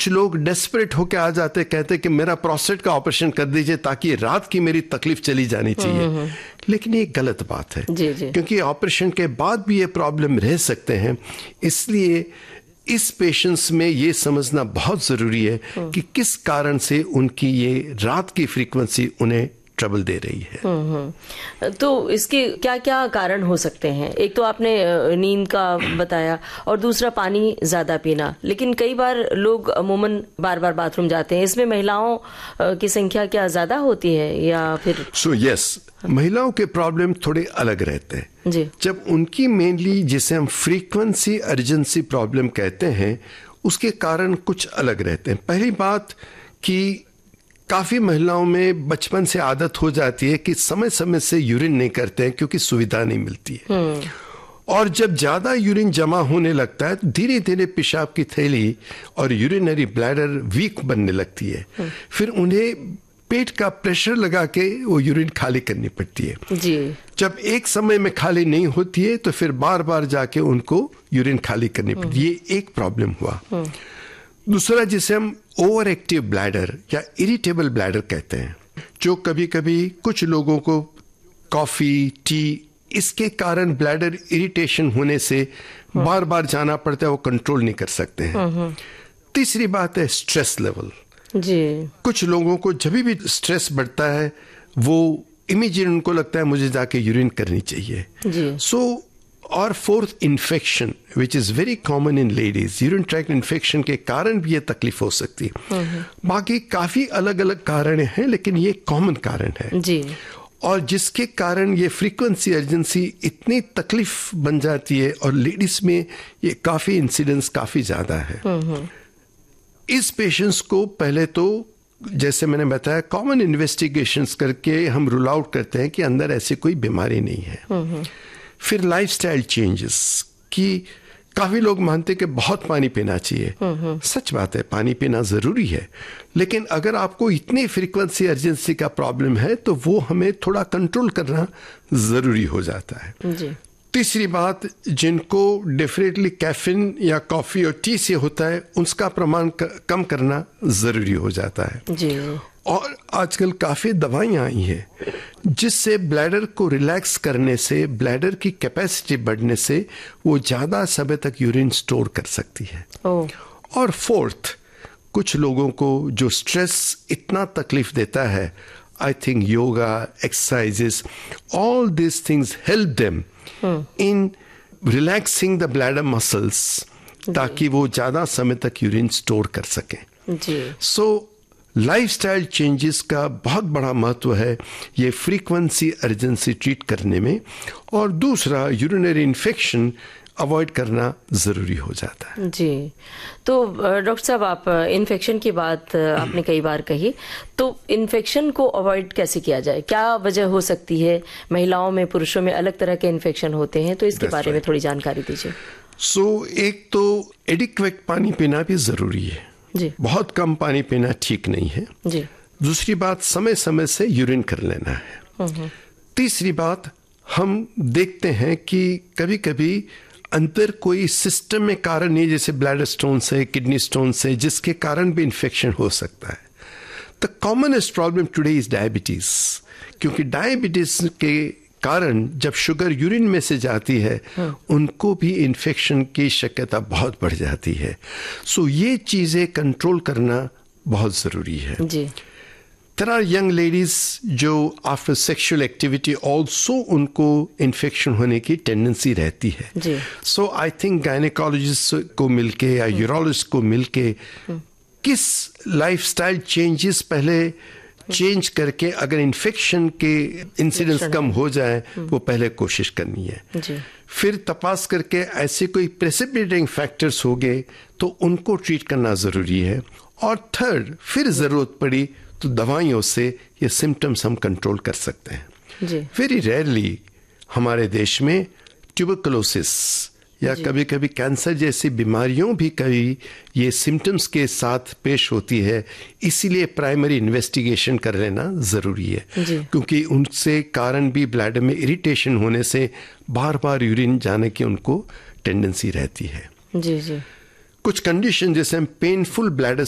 कुछ लोग डेस्परेट होके आ जाते, कहते कि मेरा प्रोस्टेट का ऑपरेशन कर दीजिए ताकि रात की मेरी तकलीफ चली जानी चाहिए। लेकिन ये गलत बात है, क्योंकि ऑपरेशन के बाद भी ये प्रॉब्लम रह सकते हैं। इसलिए इस पेशेंट्स में ये समझना बहुत जरूरी है कि किस कारण से उनकी ये रात की फ्रीक्वेंसी उन्हें ट्रबल दे रही है। तो इसके क्या क्या कारण हो सकते हैं? एक तो आपने नींद का बताया और दूसरा पानी ज्यादा पीना। लेकिन कई बार लोग अमूमन बार बार बाथरूम जाते हैं, इसमें महिलाओं की संख्या क्या ज्यादा होती है या फिर? यस, महिलाओं के प्रॉब्लम थोड़े अलग रहते हैं जी। जब उनकी मेनली जिसे हम फ्रीक्वेंसी अर्जेंसी प्रॉब्लम कहते हैं, उसके कारण कुछ अलग रहते हैं। पहली बात कि काफी महिलाओं में बचपन से आदत हो जाती है कि समय समय से यूरिन नहीं करते हैं क्योंकि सुविधा नहीं मिलती है। और जब ज्यादा यूरिन जमा होने लगता है तो धीरे धीरे पेशाब की थैली और यूरिनरी ब्लैडर वीक बनने लगती है। फिर उन्हें पेट का प्रेशर लगा के वो यूरिन खाली करनी पड़ती है जी। जब एक समय में खाली नहीं होती है तो फिर बार बार जाके उनको यूरिन खाली करनी पड़ती है। ये एक प्रॉब्लम हुआ। दूसरा जिसे हम ओवर एक्टिव ब्लैडर या इरिटेबल ब्लैडर कहते हैं, जो कभी कभी कुछ लोगों को कॉफी टी इसके कारण ब्लैडर इरिटेशन होने से बार बार जाना पड़ता है, वो कंट्रोल नहीं कर सकते हैं। तीसरी बात है स्ट्रेस लेवल जी। कुछ लोगों को जब भी स्ट्रेस बढ़ता है वो इमीडिएट उनको लगता है मुझे जाके यूरिन करनी चाहिए जी। और fourth infection which is very common in ladies, urine tract infection के कारण भी ये तकलीफ हो सकती है। बाकी काफी अलग अलग कारण हैं लेकिन ये कॉमन कारण है जी। और जिसके कारण ये फ्रीक्वेंसी अर्जेंसी इतनी तकलीफ बन जाती है और लेडीज में ये काफी इंसिडेंस काफी ज्यादा है। इस पेशेंट्स को पहले तो जैसे मैंने बताया कॉमन इन्वेस्टिगेशंस करके हम रूल आउट करते हैं कि अंदर ऐसी कोई बीमारी नहीं है। फिर लाइफस्टाइल चेंजेस कि काफी लोग मानते कि बहुत पानी पीना चाहिए। सच बात है, पानी पीना जरूरी है, लेकिन अगर आपको इतनी फ्रीक्वेंसी अर्जेंसी का प्रॉब्लम है तो वो हमें थोड़ा कंट्रोल करना जरूरी हो जाता है जी। तीसरी बात, जिनको डेफिनेटली कैफीन या कॉफी और टी से होता है उसका प्रमाण कम करना जरूरी हो जाता है जी। और आजकल काफी दवाइयां आई हैं जिससे ब्लैडर को रिलैक्स करने से ब्लैडर की कैपेसिटी बढ़ने से वो ज्यादा समय तक यूरिन स्टोर कर सकती है। और फोर्थ, कुछ लोगों को जो स्ट्रेस इतना तकलीफ देता है, I think yoga, exercises, all this things help them in relaxing the bladder muscles ताकि वो ज्यादा समय तक यूरिन स्टोर कर सकें। सो लाइफस्टाइल चेंजेस का बहुत बड़ा महत्व है ये फ्रीक्वेंसी अर्जेंसी ट्रीट करने में। और दूसरा, यूरिनरी इन्फेक्शन अवॉइड करना जरूरी हो जाता है जी। तो डॉक्टर साहब, आप इन्फेक्शन की बात आपने कई बार कही, तो इन्फेक्शन को अवॉइड कैसे किया जाए? क्या वजह हो सकती है? महिलाओं में पुरुषों में अलग तरह के इन्फेक्शन होते हैं, तो इसके बारे में थोड़ी जानकारी दीजिए। एक तो एडिक्वेट पानी पीना भी जरूरी है जी। बहुत कम पानी पीना ठीक नहीं है जी। दूसरी बात, समय समय से यूरिन कर लेना है। तीसरी बात, हम देखते हैं कि कभी कभी अंदर कोई सिस्टम में कारण नहीं, जैसे ब्लैडर स्टोन से, किडनी स्टोन से, जिसके कारण भी इन्फेक्शन हो सकता है। The commonest problem today is diabetes, क्योंकि डायबिटीज के कारण जब शुगर यूरिन में से जाती है उनको भी इन्फेक्शन की शक्यता बहुत बढ़ जाती है। सो ये चीजें कंट्रोल करना बहुत जरूरी है जी। There are young ladies जो आफ्टर सेक्सुअल एक्टिविटी ऑल्सो उनको इन्फेक्शन होने की टेंडेंसी रहती है। सो आई थिंक गायनेकोलॉजिस्ट को मिलके या यूरोलॉजिस्ट को मिलके किस लाइफस्टाइल चेंजेस पहले चेंज करके अगर इन्फेक्शन के इंसिडेंस कम हो जाए वो पहले कोशिश करनी है जी। फिर तपास करके ऐसे कोई प्रेसिपिटेटिंग फैक्टर्स हो गए तो उनको ट्रीट करना जरूरी है। और थर्ड, फिर जरूरत पड़ी तो दवाइयों से ये सिम्टम्स हम कंट्रोल कर सकते हैं। वेरी रेयरली हमारे देश में ट्यूबरकुलोसिस या कभी कभी कैंसर जैसी बीमारियों भी कभी ये सिम्टम्स के साथ पेश होती है, इसीलिए प्राइमरी इन्वेस्टिगेशन कर लेना जरूरी है क्योंकि उनसे कारण भी ब्लैडर में इरिटेशन होने से बार बार यूरिन जाने की उनको टेंडेंसी रहती है जी। कुछ कंडीशन जैसे पेनफुल ब्लैडर